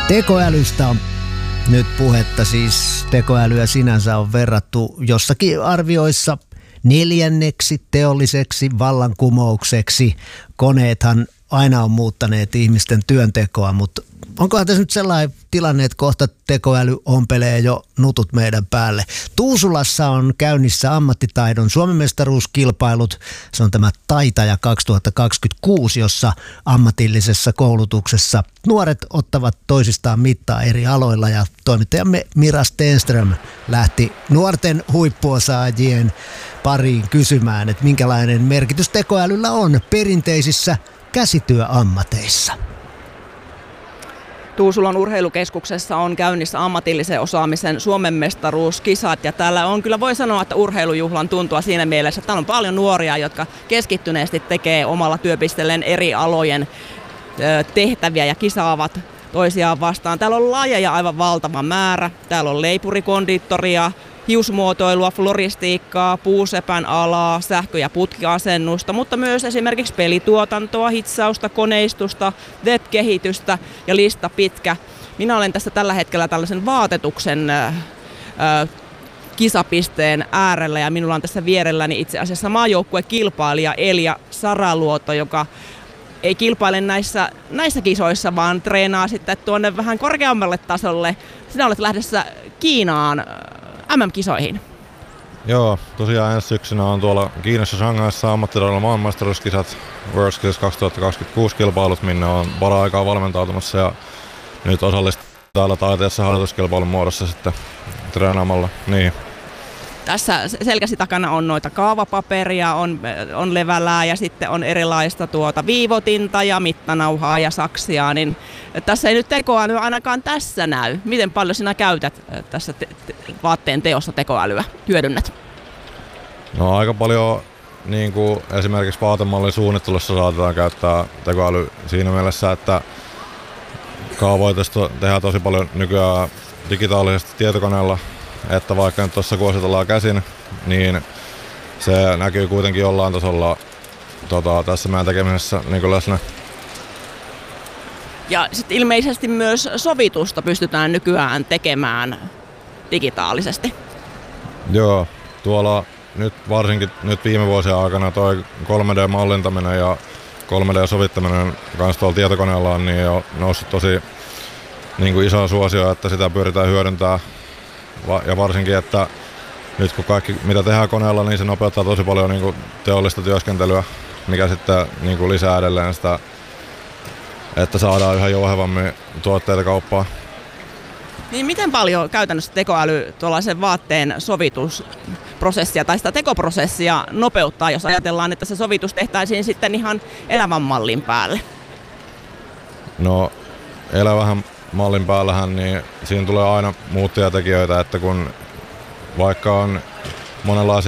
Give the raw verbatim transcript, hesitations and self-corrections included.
Tekoälystä on nyt puhetta, siis tekoälyä sinänsä on verrattu jossakin arvioissa neljänneksi teolliseksi vallankumoukseksi. Koneethan aina on muuttaneet ihmisten työntekoa, mutta onkohan tässä nyt sellainen tilanne, että kohta tekoäly ompelee jo nutut meidän päälle? Tuusulassa on käynnissä ammattitaidon Suomen mestaruuskilpailut. Se on tämä Taitaja kaksituhattakaksikymmentäkuusi, jossa ammatillisessa koulutuksessa nuoret ottavat toisistaan mittaa eri aloilla. Ja toimittajamme Mira Stenström lähti nuorten huippuosaajien pariin kysymään, että minkälainen merkitys tekoälyllä on perinteisissä käsityöammateissa. Tuusulan urheilukeskuksessa on käynnissä ammatillisen osaamisen Suomen mestaruuskisat ja täällä on kyllä voi sanoa, että urheilujuhlan tuntua siinä mielessä, että täällä on paljon nuoria, jotka keskittyneesti tekee omalla työpisteelleen eri alojen tehtäviä ja kisaavat toisiaan vastaan. Täällä on lajeja aivan valtava määrä. Täällä on leipurikondiittoria, hiusmuotoilua, floristiikkaa, puusepän alaa, sähkö- ja putkiasennusta, mutta myös esimerkiksi pelituotantoa, hitsausta, koneistusta, web-kehitystä ja lista pitkä. Minä olen tässä tällä hetkellä tällaisen vaatetuksen äh, kisapisteen äärellä ja minulla on tässä vierelläni itse asiassa maajoukkuekilpailija Elja Saraluoto, joka ei kilpaile näissä, näissä kisoissa, vaan treenaa sitten tuonne vähän korkeammalle tasolle. Sinä olet lähdössä Kiinaan M M-kisoihin. Joo, tosiaan ensi syksynä on tuolla Kiinassa Shanghaissa ammattitaidolla maailmanmestaruuskisat World Skills kaksituhattakaksikymmentäkuusi kilpailut, minne on para-aikaa valmentautumassa ja nyt osallistuu täällä taiteessa harjoituskilpailun muodossa sitten treenaamalla. Niin. Tässä selkäsi takana on noita kaavapaperia, on, on levälää ja sitten on erilaista tuota viivotinta ja mittanauhaa ja saksia, niin tässä ei nyt tekoäly ainakaan tässä näy. Miten paljon sinä käytät tässä te- te- vaatteen teossa tekoälyä, hyödynnät? No aika paljon niin kuin esimerkiksi vaatemallin suunnittelussa saatetaan käyttää tekoäly siinä mielessä, että kaavoitusta tehdään tosi paljon nykyään digitaalisesti tietokoneella, että vaikka nyt tuossa kuositellaan käsin, niin se näkyy kuitenkin jollain tasolla tota, tässä meidän tekemisessä niin läsnä. Ja sitten ilmeisesti myös sovitusta pystytään nykyään tekemään digitaalisesti. Joo, tuolla nyt varsinkin nyt viime vuosien aikana toi kolme D-mallintaminen ja kolme D-sovittaminen kanssa tuolla tietokoneella on niin jo noussut tosi niin kuin isoa suosioon, että sitä pyritään hyödyntämään. Ja varsinkin, että nyt kun kaikki mitä tehdään koneella, niin se nopeuttaa tosi paljon niin kuin teollista työskentelyä, mikä sitten niin kuin lisää edelleen sitä, että saadaan yhä jouhevammin tuotteita kauppaan. Niin miten paljon käytännössä tekoäly tuollaisen vaatteen sovitusprosessia tai sitä tekoprosessia nopeuttaa, jos ajatellaan, että se sovitus tehtäisiin sitten ihan elävän mallin päälle? No elävähän mallin päällähän, niin siinä tulee aina muuttujatekijöitä, että kun vaikka on monenlaisia